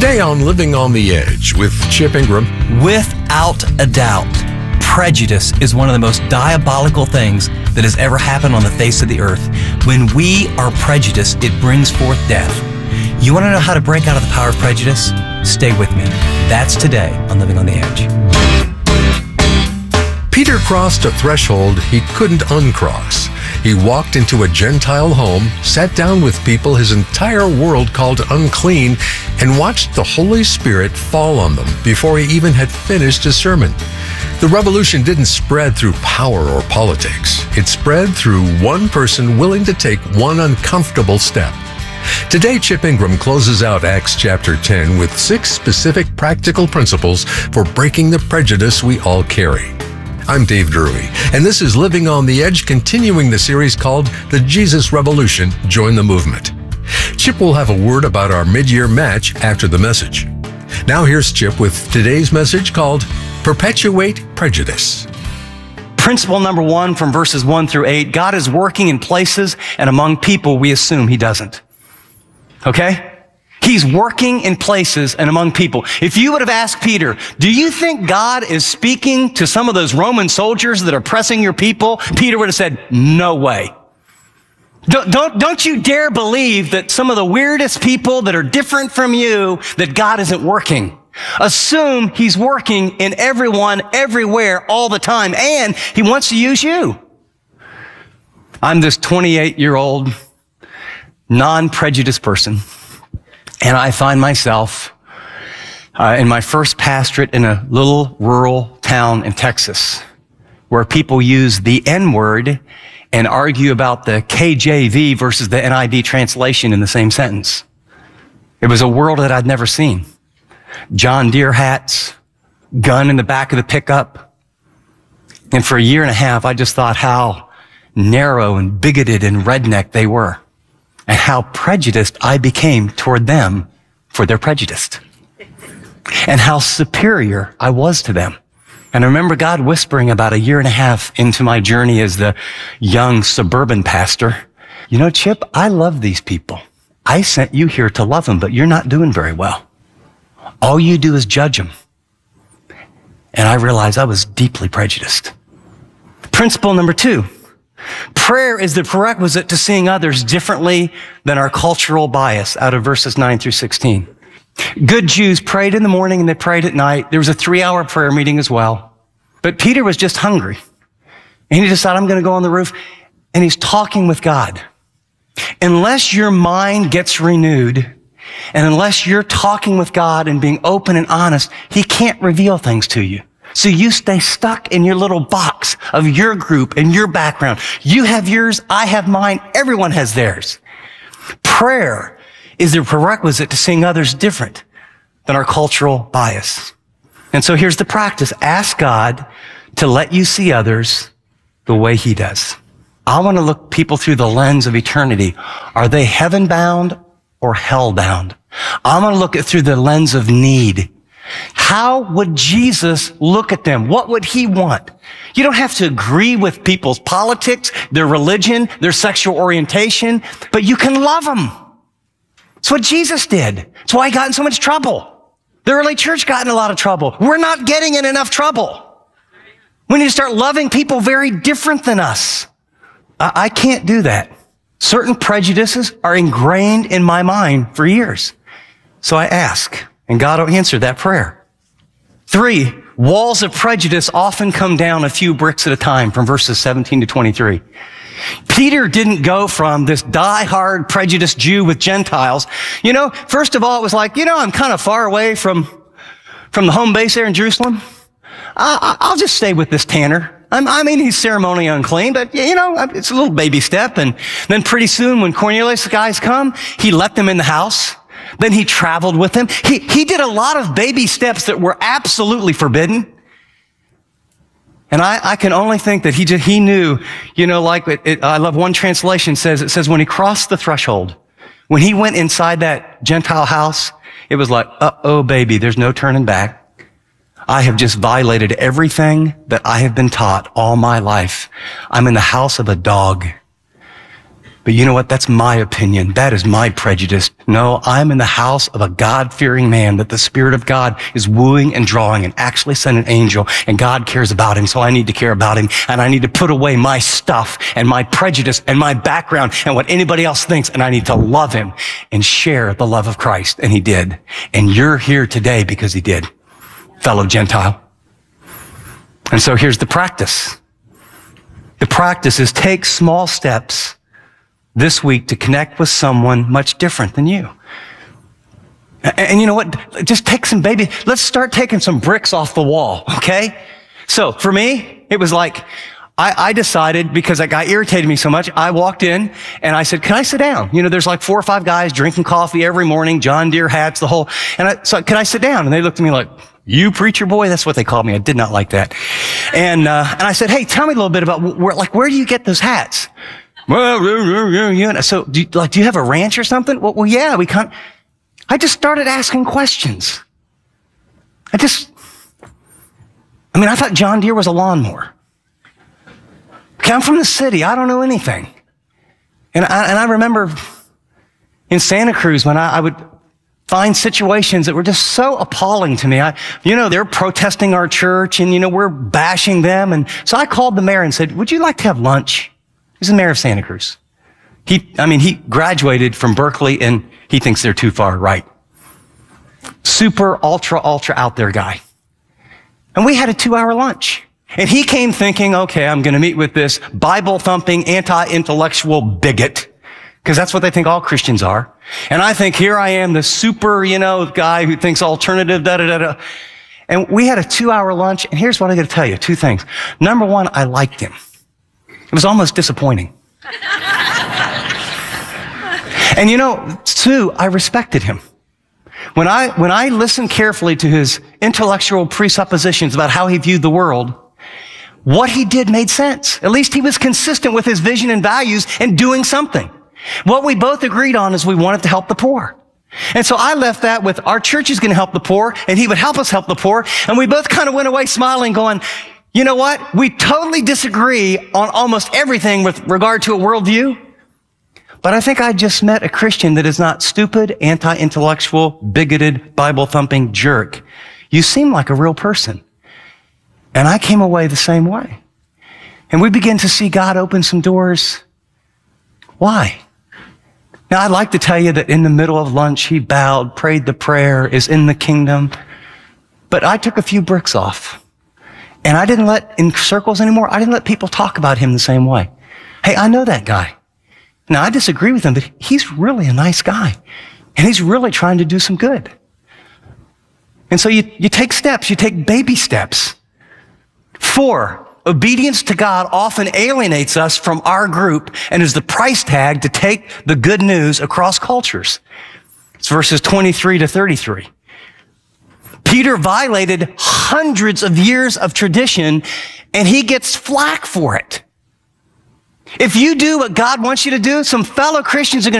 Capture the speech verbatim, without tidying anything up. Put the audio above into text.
Today on Living on the Edge with Chip Ingram. Without a doubt, prejudice is one of the most diabolical things that has ever happened on the face of the earth. When we are prejudiced, it brings forth death. You want to know how to break out of the power of prejudice? Stay with me. That's today on Living on the Edge. Peter crossed a threshold he couldn't uncross. He walked into a Gentile home, sat down with people his entire world called unclean, and watched the Holy Spirit fall on them before he even had finished his sermon. The revolution didn't spread through power or politics. It spread through one person willing to take one uncomfortable step. Today, Chip Ingram closes out Acts chapter ten with six specific practical principles for breaking the prejudice we all carry. I'm Dave Drury, and this is Living on the Edge, continuing the series called The Jesus Revolution, Join the Movement. Chip will have a word about our mid-year match after the message. Now here's Chip with today's message called Perpetuate Prejudice. Principle number one from verses one through eight, God is working in places and among people we assume he doesn't. Okay? He's working in places and among people. If you would have asked Peter, do you think God is speaking to some of those Roman soldiers that are pressing your people? Peter would have said, no way. Don't, don't, don't you dare believe that some of the weirdest people that are different from you, that God isn't working. Assume he's working in everyone, everywhere, all the time, and he wants to use you. I'm this twenty-eight-year-old non-prejudiced person. And I find myself uh, in my first pastorate in a little rural town in Texas where people use the N-word and argue about the K J V versus the N I V translation in the same sentence. It was a world that I'd never seen. John Deere hats, gun in the back of the pickup. And for a year and a half, I just thought how narrow and bigoted and redneck they were, and how prejudiced I became toward them for their prejudice, and how superior I was to them. And I remember God whispering about a year and a half into my journey as the young suburban pastor, you know, Chip, I love these people. I sent you here to love them, but you're not doing very well. All you do is judge them. And I realized I was deeply prejudiced. Principle number two. Prayer is the prerequisite to seeing others differently than our cultural bias, out of verses nine through sixteen. Good Jews prayed in the morning and they prayed at night. There was a three-hour prayer meeting as well. But Peter was just hungry. And he decided, I'm going to go on the roof. And he's talking with God. Unless your mind gets renewed, and unless you're talking with God and being open and honest, he can't reveal things to you. So you stay stuck in your little box of your group and your background. You have yours, I have mine, everyone has theirs. Prayer is the prerequisite to seeing others different than our cultural bias. And so here's the practice. Ask God to let you see others the way he does. I want to look people through the lens of eternity. Are they heaven-bound or hell-bound? I want to look it through the lens of need. How would Jesus look at them? What would he want? You don't have to agree with people's politics, their religion, their sexual orientation, but you can love them. That's what Jesus did. That's why he got in so much trouble. The early church got in a lot of trouble. We're not getting in enough trouble. We need to start loving people very different than us. I, I can't do that. Certain prejudices are ingrained in my mind for years. So I ask, and God will answer that prayer. Three, walls of prejudice often come down a few bricks at a time, from verses seventeen to twenty-three. Peter didn't go from this die-hard prejudiced Jew with Gentiles. You know, first of all, it was like, you know, I'm kind of far away from, from the home base there in Jerusalem. I, I'll just stay with this tanner. I'm, I mean, he's ceremonially unclean, but, you know, it's a little baby step. And then pretty soon when Cornelius' guys come, he let them in the house. Then he traveled with them. He, he did a lot of baby steps that were absolutely forbidden. And I, I can only think that he just, he knew, you know, like it, it, I love one translation says, it says when he crossed the threshold, when he went inside that Gentile house, it was like, uh-oh, baby, there's no turning back. I have just violated everything that I have been taught all my life. I'm in the house of a dog. But you know what? That's my opinion. That is my prejudice. No, I'm in the house of a God-fearing man that the Spirit of God is wooing and drawing and actually sent an angel, and God cares about him, so I need to care about him, and I need to put away my stuff and my prejudice and my background and what anybody else thinks, and I need to love him and share the love of Christ. And he did. And you're here today because he did, fellow Gentile. And so here's the practice. The practice is take small steps this week to connect with someone much different than you. And, and you know what? Just take some baby, let's start taking some bricks off the wall, okay? So for me, it was like, I, I decided, because that guy irritated me so much, I walked in and I said, can I sit down? You know, there's like four or five guys drinking coffee every morning, John Deere hats, the whole, and I, so can I sit down? And they looked at me like, you preacher boy? That's what they called me. I did not like that. And, uh, and I said, hey, tell me a little bit about where, like, where do you get those hats? Well, so do you, like, do you have a ranch or something? Well, well yeah, we can't. I just started asking questions. I just, I mean, I thought John Deere was a lawnmower. Okay, I'm from the city. I don't know anything. And I, and I remember in Santa Cruz when I, I would find situations that were just so appalling to me. I, you know, they're protesting our church and, you know, we're bashing them. And so I called the mayor and said, would you like to have lunch? He's the mayor of Santa Cruz. He, I mean, he graduated from Berkeley and he thinks they're too far right. Super, ultra, ultra out there guy. And we had a two hour lunch. And he came thinking, okay, I'm going to meet with this Bible thumping, anti-intellectual bigot. Because that's what they think all Christians are. And I think here I am, the super, you know, guy who thinks alternative, da, da, da, da. And we had a two hour lunch. And here's what I got to tell you. Two things. Number one, I liked him. It was almost disappointing. And you know, two, I respected him. When I, when I listened carefully to his intellectual presuppositions about how he viewed the world, what he did made sense. At least he was consistent with his vision and values and doing something. What we both agreed on is we wanted to help the poor. And so I left that with our church is going to help the poor and he would help us help the poor. And we both kind of went away smiling going, you know what? We totally disagree on almost everything with regard to a worldview. But I think I just met a Christian that is not stupid, anti-intellectual, bigoted, Bible-thumping jerk. You seem like a real person. And I came away the same way. And we began to see God open some doors. Why? Now, I'd like to tell you that in the middle of lunch, he bowed, prayed the prayer, is in the kingdom. But I took a few bricks off. And I didn't let, in circles anymore, I didn't let people talk about him the same way. Hey, I know that guy. Now, I disagree with him, but he's really a nice guy. And he's really trying to do some good. And so you, you take steps, you take baby steps. Four, obedience to God often alienates us from our group and is the price tag to take the good news across cultures. It's verses twenty-three to thirty-three. Peter violated hundreds of years of tradition, and he gets flack for it. If you do what God wants you to do, some fellow Christians are going to